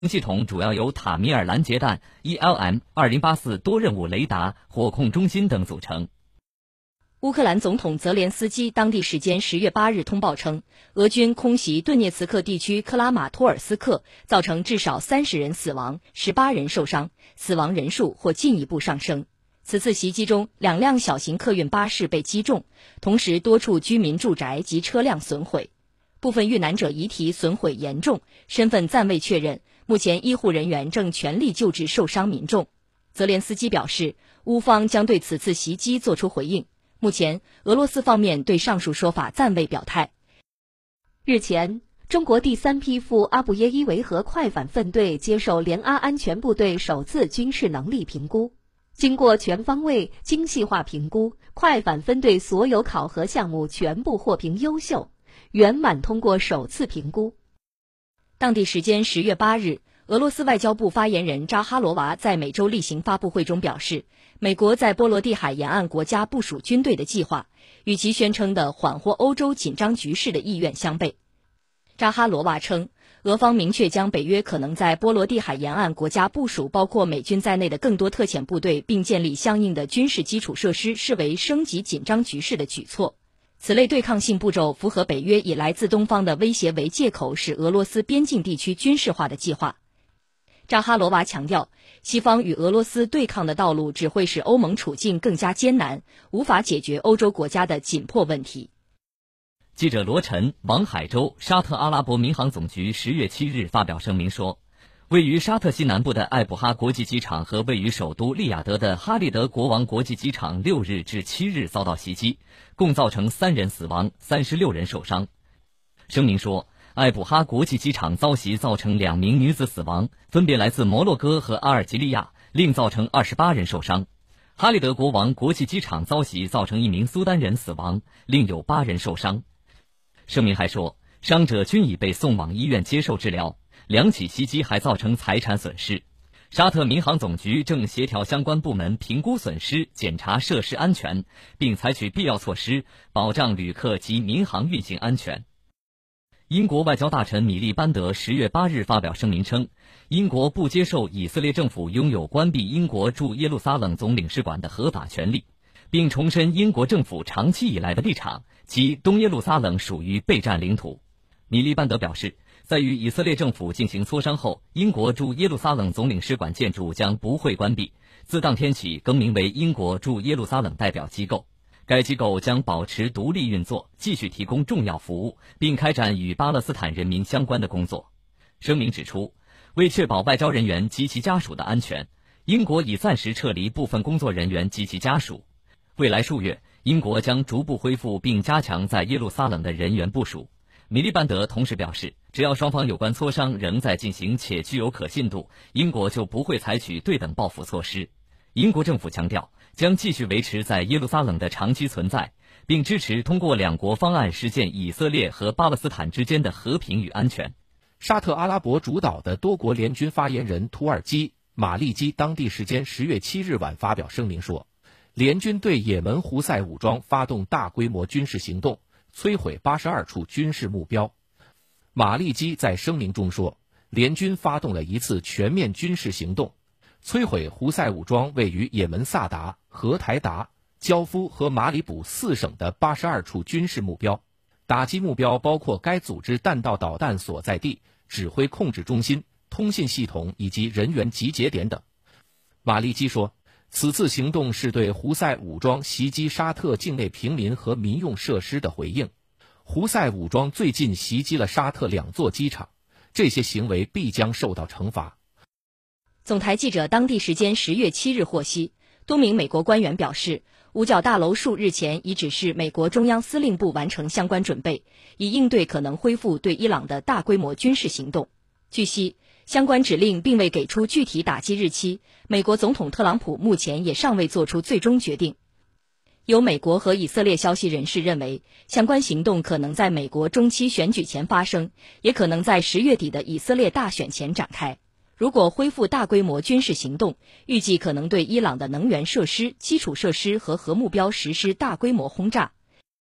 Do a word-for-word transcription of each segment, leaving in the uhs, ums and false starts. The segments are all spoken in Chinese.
系统主要由塔米尔拦截弹 E L M 二零八四多任务雷达火控中心等组成。 乌克兰总统泽连斯基当地时间十月八日通报称，俄军空袭顿涅茨克地区克拉马托尔斯克，造成至少三十人死亡，十八人受伤，死亡人数或进一步上升。此次袭击中，两辆小型客运巴士被击中，同时多处居民住宅及车辆损毁，部分遇难者遗体损毁严重，身份暂未确认。目前医护人员正全力救治受伤民众。泽连斯基表示，乌方将对此次袭击作出回应。目前，俄罗斯方面对上述说法暂未表态。 日前，中国第三批赴阿布耶伊维和快反分队接受联阿安全部队首次军事能力评估。经过全方位、精细化评估，快反分队所有考核项目全部获评优秀，圆满通过首次评估。 当地时间十月八日，俄罗斯外交部发言人扎哈罗娃在美洲例行发布会中表示，美国在波罗的海沿岸国家部署军队的计划，与其宣称的缓和欧洲紧张局势的意愿相悖。扎哈罗娃称，俄方明确将北约可能在波罗的海沿岸国家部署包括美军在内的更多特遣部队，并建立相应的军事基础设施，视为升级紧张局势的举措。此类对抗性步骤符合北约以来自东方的威胁为借口使俄罗斯边境地区军事化的计划。扎哈罗娃强调，西方与俄罗斯对抗的道路只会使欧盟处境更加艰难，无法解决欧洲国家的紧迫问题。 记者罗晨、王海洲，沙特阿拉伯民航总局十月七日发表声明说，位于沙特西南部的艾卜哈国际机场和位于首都利雅得的哈利德国王国际机场六日至七日遭到袭击，共造成三人死亡，三十六人受伤。声明说，艾卜哈国际机场遭袭造成两名女子死亡，分别来自摩洛哥和阿尔及利亚，另造成二十八人受伤。哈利德国王国际机场遭袭造成一名苏丹人死亡，另有八人受伤。声明还说，伤者均已被送往医院接受治疗，两起袭击还造成财产损失。沙特民航总局正协调相关部门评估损失，检查设施安全，并采取必要措施，保障旅客及民航运行安全。英国外交大臣米利班德十月八日发表声明称，英国不接受以色列政府拥有关闭英国驻耶路撒冷总领事馆的合法权利，并重申英国政府长期以来的立场，即东耶路撒冷属于备战领土。米利班德表示，在与以色列政府进行磋商后，英国驻耶路撒冷总领事馆建筑将不会关闭，自当天起更名为英国驻耶路撒冷代表机构。该机构将保持独立运作，继续提供重要服务，并开展与巴勒斯坦人民相关的工作。声明指出，为确保外交人员及其家属的安全，英国已暂时撤离部分工作人员及其家属。未来数月，英国将逐步恢复并加强在耶路撒冷的人员部署。米利班德同时表示，只要双方有关磋商仍在进行且具有可信度，英国就不会采取对等报复措施。英国政府强调，将继续维持在耶路撒冷的长期存在，并支持通过两国方案实现以色列和巴勒斯坦之间的和平与安全。 沙特阿拉伯主导的多国联军发言人土耳其马利基当地时间十月七日晚发表声明说，联军对也门胡塞武装发动大规模军事行动，摧毁八十二处军事目标。马利基在声明中说，联军发动了一次全面军事行动，摧毁胡塞武装位于也门萨达、荷台达、焦夫和马里卜四省的八十二处军事目标，打击目标包括该组织弹道导弹所在地、指挥控制中心、通信系统以及人员集结点等。马利基说，此次行动是对胡塞武装袭击沙特境内平民和民用设施的回应。胡塞武装最近袭击了沙特两座机场，这些行为必将受到惩罚。 总台记者当地时间十月七日获悉，多名美国官员表示，五角大楼数日前已指示美国中央司令部完成相关准备，以应对可能恢复对伊朗的大规模军事行动。据悉，相关指令并未给出具体打击日期，美国总统特朗普目前也尚未做出最终决定。有美国和以色列消息人士认为，相关行动可能在美国中期选举前发生，也可能在十月底的以色列大选前展开。如果恢复大规模军事行动，预计可能对伊朗的能源设施、基础设施和核目标实施大规模轰炸。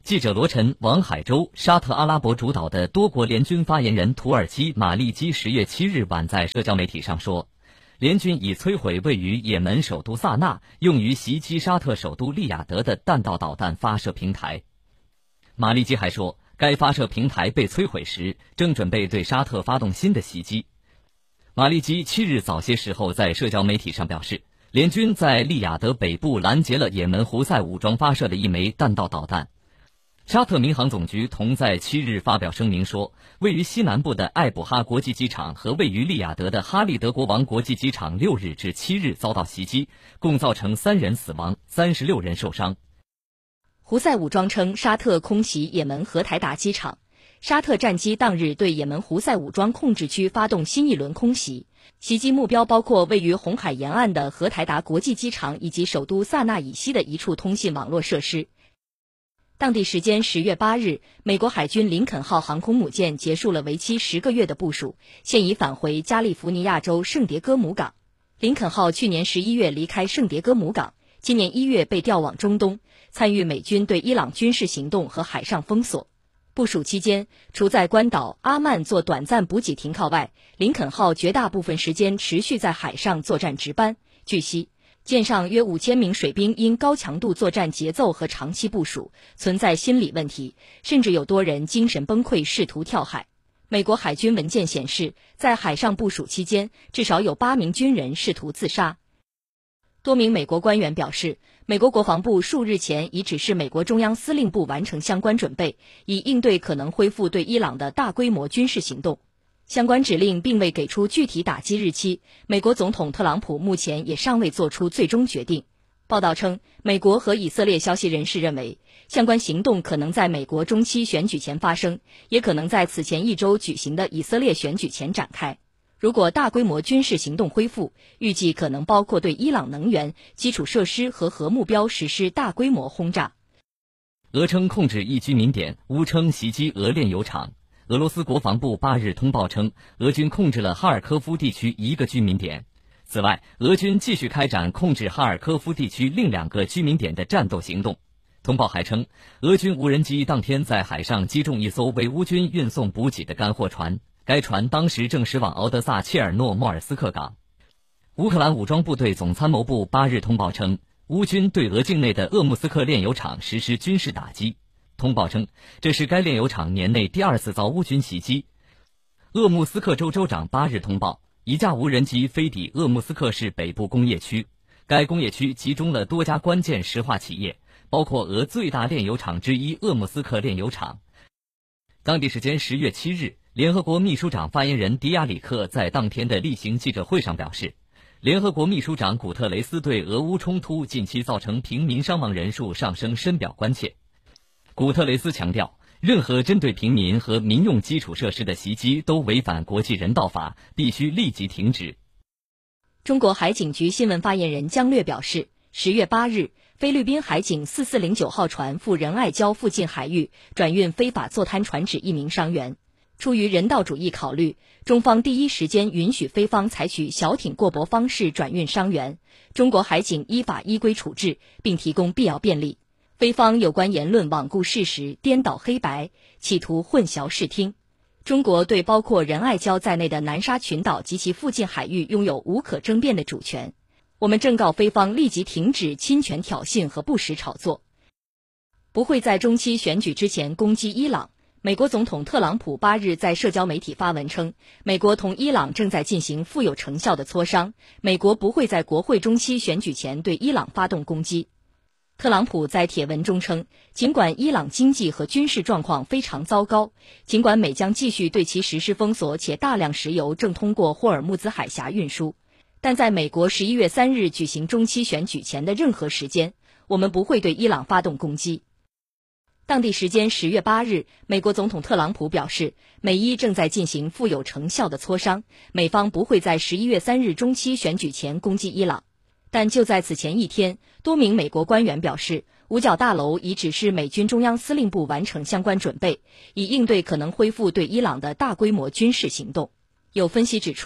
记者罗晨、王海洲，沙特阿拉伯主导的多国联军发言人土耳其马利基十月七日晚在社交媒体上说，联军已摧毁位于也门首都萨那用于袭击沙特首都利雅得的弹道导弹发射平台。马利基还说，该发射平台被摧毁时，正准备对沙特发动新的袭击。马利基七日早些时候在社交媒体上表示，联军在利雅得北部拦截了也门胡塞武装发射的一枚弹道导弹。沙特民航总局同在七日发表声明说，位于西南部的艾卜哈国际机场和位于利雅得的哈利德国王国际机场六日至七日遭到袭击，共造成三人死亡，三十六人受伤。 胡塞武装称沙特空袭也门荷台达机场，沙特战机当日对也门胡塞武装控制区发动新一轮空袭，袭击目标包括位于红海沿岸的荷台达国际机场以及首都萨那以西的一处通信网络设施。当地时间十月八日，美国海军林肯号航空母舰结束了为期十个月的部署，现已返回加利福尼亚州圣迭戈姆港。林肯号去年十一月离开圣迭戈姆港，今年一月被调往中东，参与美军对伊朗军事行动和海上封锁。部署期间，除在关岛阿曼做短暂补给停靠外，林肯号绝大部分时间持续在海上作战值班。据悉，舰上约五千名水兵因高强度作战节奏和长期部署，存在心理问题，甚至有多人精神崩溃，试图跳海。美国海军文件显示，在海上部署期间，至少有八名军人试图自杀。多名美国官员表示，美国国防部数日前已指示美国中央司令部完成相关准备，以应对可能恢复对伊朗的大规模军事行动。相关指令并未给出具体打击日期，美国总统特朗普目前也尚未做出最终决定。报道称，美国和以色列消息人士认为，相关行动可能在美国中期选举前发生，也可能在此前一周举行的以色列选举前展开。如果大规模军事行动恢复，预计可能包括对伊朗能源、基础设施和核目标实施大规模轰炸。 俄称控制一居民点，乌称袭击俄炼油厂。俄罗斯国防部八日通报称，俄军控制了哈尔科夫地区一个居民点。此外，俄军继续开展控制哈尔科夫地区另两个居民点的战斗行动。通报还称，俄军无人机当天在海上击中一艘为乌军运送补给的干货船，该船当时正驶往敖德萨切尔诺莫尔斯克港。乌克兰武装部队总参谋部八日通报称，乌军对俄境内的鄂木斯克炼油厂实施军事打击。通报称，这是该炼油厂年内第二次遭乌军袭击。鄂木斯克州州长八日通报，一架无人机飞抵鄂木斯克市北部工业区，该工业区集中了多家关键石化企业，包括俄最大炼油厂之一鄂木斯克炼油厂。当地时间十月七日，联合国秘书长发言人迪亚里克在当天的例行记者会上表示，联合国秘书长古特雷斯对俄乌冲突近期造成平民伤亡人数上升深表关切。古特雷斯强调，任何针对平民和民用基础设施的袭击都违反国际人道法，必须立即停止。 中国海警局新闻发言人姜略表示，十月八日，菲律宾海警四四零九号船赴仁爱礁附近海域转运非法坐滩船只一名伤员。出于人道主义考虑，中方第一时间允许菲方采取小艇过驳方式转运伤员，中国海警依法依规处置，并提供必要便利。菲方有关言论罔顾事实，颠倒黑白，企图混淆视听。中国对包括仁爱礁在内的南沙群岛及其附近海域拥有无可争辩的主权。我们正告菲方立即停止侵权挑衅和不实炒作，不会在中期选举之前攻击伊朗。美国总统特朗普八日在社交媒体发文称，美国同伊朗正在进行富有成效的磋商，美国不会在国会中期选举前对伊朗发动攻击。特朗普在帖文中称，尽管伊朗经济和军事状况非常糟糕，尽管美将继续对其实施封锁，且大量石油正通过霍尔木兹海峡运输，但在美国十一月三日举行中期选举前的任何时间，我们不会对伊朗发动攻击。当地时间十月八日，美国总统特朗普表示，美伊正在进行富有成效的磋商，美方不会在十一月三日中期选举前攻击伊朗。但就在此前一天，多名美国官员表示，五角大楼已指示美军中央司令部完成相关准备，以应对可能恢复对伊朗的大规模军事行动。有分析指出，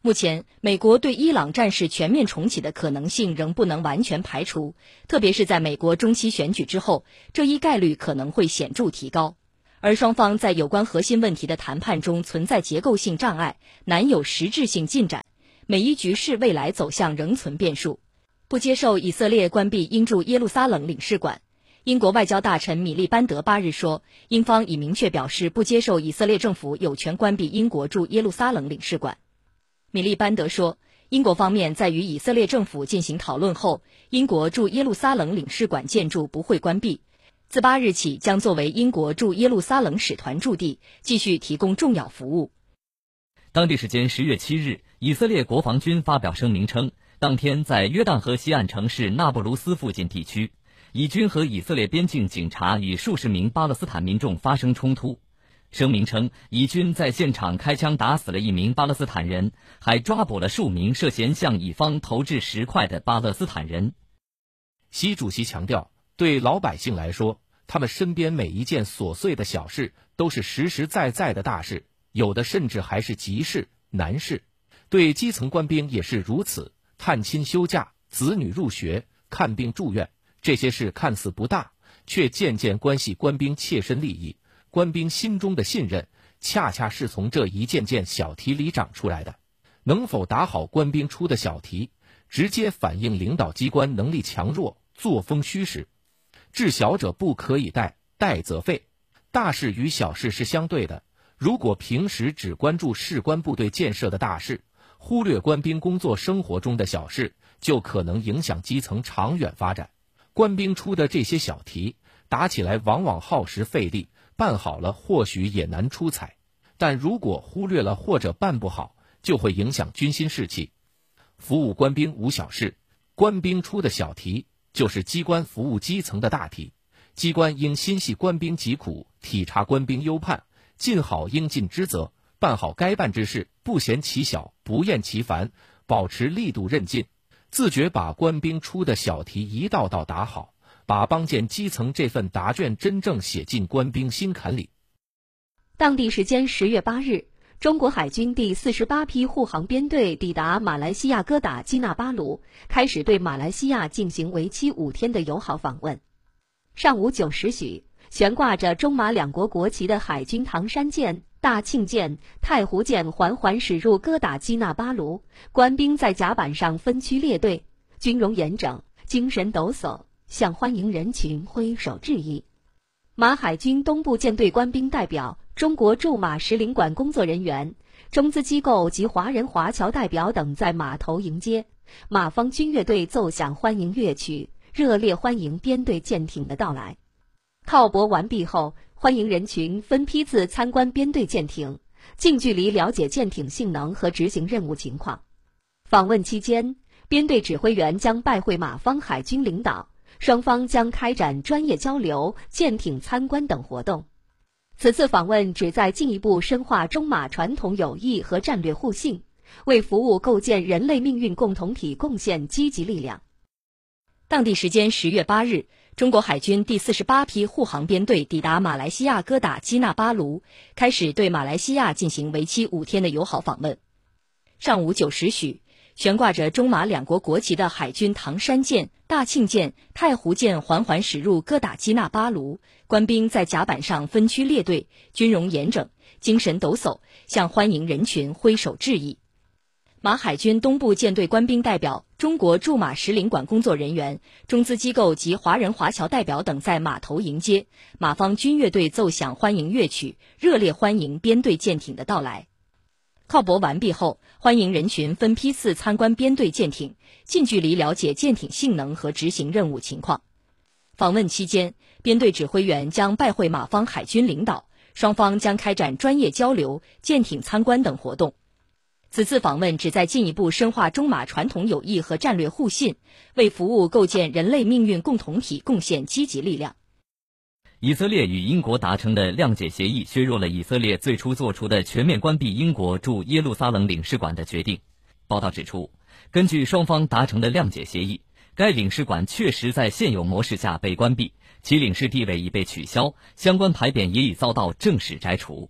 目前，美国对伊朗战事全面重启的可能性仍不能完全排除，特别是在美国中期选举之后，这一概率可能会显著提高。而双方在有关核心问题的谈判中存在结构性障碍，难有实质性进展，美伊局势未来走向仍存变数。不接受以色列关闭英驻耶路撒冷领事馆，英国外交大臣米利班德八日说，英方已明确表示不接受以色列政府有权关闭英国驻耶路撒冷领事馆。米利班德说，英国方面在与以色列政府进行讨论后，英国驻耶路撒冷领事馆建筑不会关闭，自八日起将作为英国驻耶路撒冷使团驻地，继续提供重要服务。 当地时间十月七日，以色列国防军发表声明称，当天在约旦河西岸城市纳布卢斯附近地区，以军和以色列边境警察与数十名巴勒斯坦民众发生冲突。声明称，以军在现场开枪打死了一名巴勒斯坦人，还抓捕了数名涉嫌向以方投掷石块的巴勒斯坦人。 习主席强调，对老百姓来说，他们身边每一件琐碎的小事都是实实在在的大事，有的甚至还是急事、难事。对基层官兵也是如此，探亲休假、子女入学、看病住院，这些事看似不大，却渐渐关系官兵切身利益。官兵心中的信任，恰恰是从这一件件小题里长出来的。能否打好官兵出的小题，直接反映领导机关能力强弱、作风虚实。治小者不可以怠，怠则废。大事与小事是相对的，如果平时只关注士官部队建设的大事，忽略官兵工作生活中的小事，就可能影响基层长远发展。官兵出的这些小题，打起来往往耗时费力，办好了或许也难出彩，但如果忽略了或者办不好，就会影响军心士气。服务官兵无小事，官兵出的小题就是机关服务基层的大题。机关应心系官兵疾苦，体察官兵忧盼，尽好应尽之责，办好该办之事，不嫌其小，不厌其烦，保持力度韧劲，自觉把官兵出的小题一道道打好，把帮建基层这份答卷真正写进官兵心坎里。 当地时间十月八日，中国海军第四十八批护航编队抵达马来西亚哥打基纳巴鲁，开始对马来西亚进行为期五天的友好访问。上午九时许，悬挂着中马两国国旗的海军唐山舰、大庆舰、太湖舰缓缓驶入哥打基纳巴鲁，官兵在甲板上分区列队，军容严整，精神抖擞，向欢迎人群挥手致意。马海军东部舰队官兵代表、中国驻马使领馆工作人员、中资机构及华人华侨代表等在码头迎接，马方军乐队奏响欢迎乐曲，热烈欢迎编队舰艇的到来。靠泊完毕后，欢迎人群分批次参观编队舰艇，近距离了解舰艇性能和执行任务情况。访问期间，编队指挥员将拜会马方海军领导，双方将开展专业交流、舰艇参观等活动。此次访问旨在进一步深化中马传统友谊和战略互信，为服务构建人类命运共同体贡献积极力量。 当地时间十月八日，中国海军第四十八批护航编队抵达马来西亚哥打基纳巴鲁，开始对马来西亚进行为期五天的友好访问。上午九时许，悬挂着中马两国国旗的海军唐山舰、大庆舰、太湖舰缓缓驶入哥打基纳巴鲁，官兵在甲板上分区列队，军容严整，精神抖擞，向欢迎人群挥手致意。马海军东部舰队官兵代表、中国驻马使领馆工作人员、中资机构及华人华侨代表等在码头迎接，马方军乐队奏响欢迎乐曲，热烈欢迎编队舰艇的到来。靠泊完毕后，欢迎人群分批次参观编队舰艇，近距离了解舰艇性能和执行任务情况。访问期间，编队指挥员将拜会马方海军领导，双方将开展专业交流、舰艇参观等活动。此次访问旨在进一步深化中马传统友谊和战略互信，为服务构建人类命运共同体贡献积极力量。 以色列与英国达成的谅解协议削弱了以色列最初做出的全面关闭英国驻耶路撒冷领事馆的决定。报道指出，根据双方达成的谅解协议，该领事馆确实在现有模式下被关闭，其领事地位已被取消，相关牌匾也已遭到正式摘除。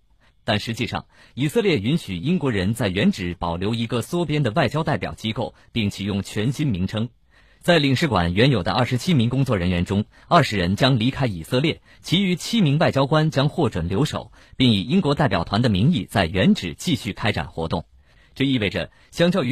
但实际上，以色列允许英国人在原址保留一个缩编的外交代表机构，并启用全新名称。在领事馆原有的二十七名工作人员中，二十人将离开以色列，其余七名外交官将获准留守，并以英国代表团的名义在原址继续开展活动。这意味着，相较于